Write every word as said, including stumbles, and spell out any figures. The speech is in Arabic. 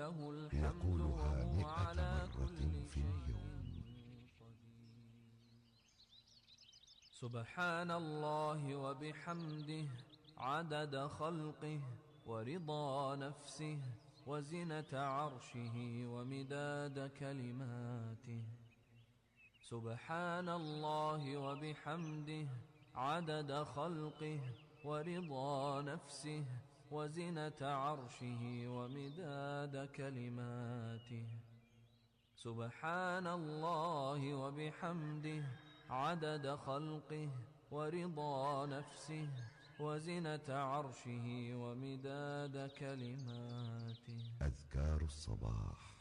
وله الحمد وهو على كل شيء قدير. سبحان الله وبحمده عدد خلقه ورضا نفسه وزنة عرشه ومداد كلماته. سبحان الله وبحمده عدد خلقه ورضا نفسه وزنة عرشه ومداد كلماته. سبحان الله وبحمده عدد خلقه ورضا نفسه وزنة عرشه ومداد كلماته. أذكار الصباح.